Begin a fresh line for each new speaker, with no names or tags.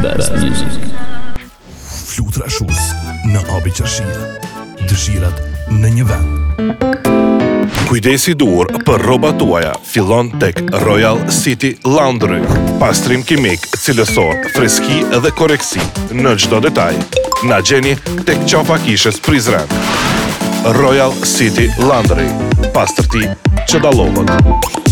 Best music.
Flotrashus në habi qërshia. Dëshirat në një vend.
Kujdesi dur për rrobat tuaja fillon tek Royal City Laundry. Pastrim kimik, cilësor, freski dhe koreksi në çdo detaj. Na gjeni tek qafa kishës Prizren. Royal City Laundry. Pastërti që dallohet.